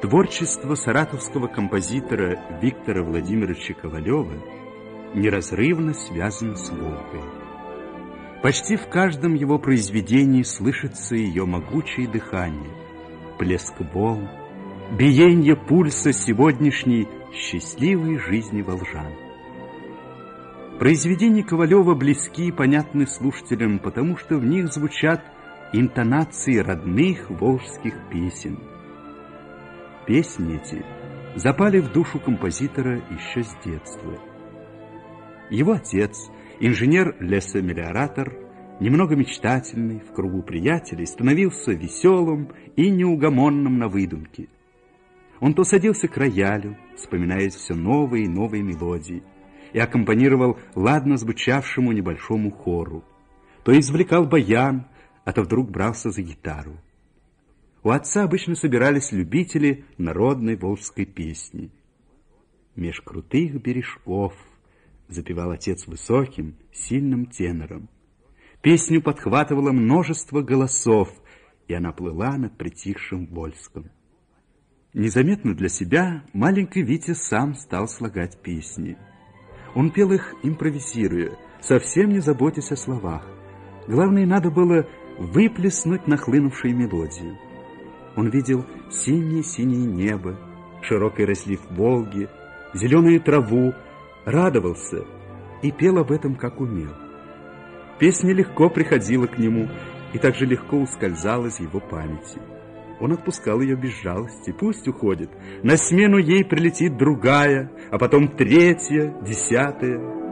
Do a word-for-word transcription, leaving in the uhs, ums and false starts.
Творчество саратовского композитора Виктора Владимировича Ковалева неразрывно связано с Волгой. Почти в каждом его произведении слышится ее могучее дыхание, плеск волн, биение пульса сегодняшней счастливой жизни волжан. Произведения Ковалева близки и понятны слушателям, потому что в них звучат интонации родных волжских песен. Песни эти запали в душу композитора еще с детства. Его отец, инженер-лесомелиоратор, немного мечтательный, в кругу приятелей, становился веселым и неугомонным на выдумке. Он то садился к роялю, вспоминая все новые и новые мелодии, и аккомпанировал ладно звучавшему небольшому хору, то извлекал баян, а то вдруг брался за гитару. У отца обычно собирались любители народной волжской песни. «Меж крутых бережков», — запевал отец высоким, сильным тенором. Песню подхватывало множество голосов, и она плыла над притихшим Вольском. Незаметно для себя маленький Витя сам стал слагать песни. Он пел их, импровизируя, совсем не заботясь о словах. Главное, надо было выплеснуть нахлынувшую мелодию. Он видел синее-синее небо, широкий разлив Волги, зеленую траву, радовался и пел об этом, как умел. Песня легко приходила к нему и так же легко ускользала из его памяти. Он отпускал ее без жалости, пусть уходит. На смену ей прилетит другая, а потом третья, десятая.